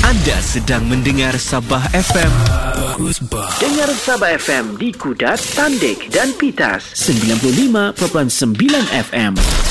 Anda sedang mendengar Sabah FM. Bagus bah. Dengar Sabah FM di Kudat, Tandik dan Pitas. 95.9 FM.